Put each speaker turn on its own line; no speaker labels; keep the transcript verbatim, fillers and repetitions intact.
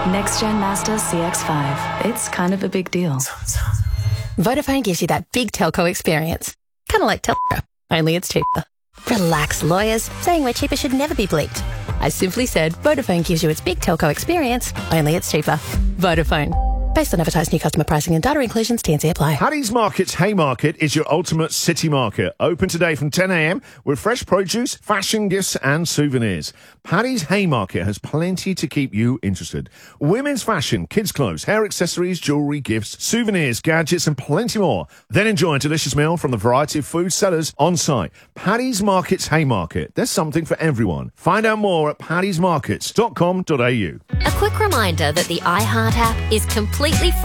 Next Gen Mazda C X five. It's kind of a big deal.
Vodafone gives you that big telco experience. Kind of like telco, only it's cheaper. Relax, lawyers. Saying we're cheaper should never be bleeped. I simply said Vodafone gives you its big telco experience, only it's cheaper. Vodafone. Based on advertised new customer pricing and data inclusions, T and C apply.
Paddy's Market's Haymarket is your ultimate city market. Open today from ten a.m. with fresh produce, fashion gifts and souvenirs. Paddy's Haymarket has plenty to keep you interested. Women's fashion, kids' clothes, hair accessories, jewellery, gifts, souvenirs, gadgets and plenty more. Then enjoy a delicious meal from the variety of food sellers on site. Paddy's Market's Haymarket. There's something for everyone. Find out more at paddys markets dot com dot a u.
A quick reminder that the iHeart app is completely free